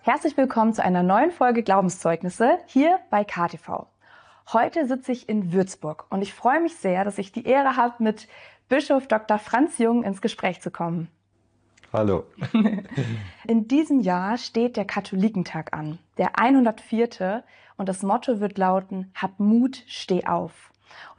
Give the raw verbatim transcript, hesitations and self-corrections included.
Herzlich willkommen zu einer neuen Folge Glaubenszeugnisse hier bei K T V. Heute sitze ich in Würzburg und ich freue mich sehr, dass ich die Ehre habe, mit Bischof Doktor Franz Jung ins Gespräch zu kommen. Hallo. In diesem Jahr steht der Katholikentag an, der hundertvierte, und das Motto wird lauten: Hab Mut, steh auf.